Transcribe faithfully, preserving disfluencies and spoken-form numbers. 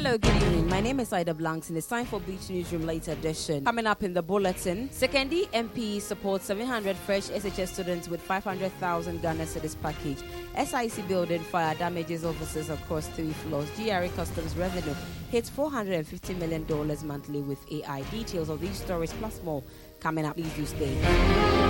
Hello, good evening. My name is Ida Blanks, and it's time for Beach Newsroom Late Edition. Coming up in the bulletin, Sekondi M P supports seven hundred fresh S H S students with five hundred thousand Ghana cedis package. S I C building fire damages officers across three floors. G R A Customs revenue hits four hundred fifty million dollars monthly with A I. Details of these stories plus more coming up. Please do stay.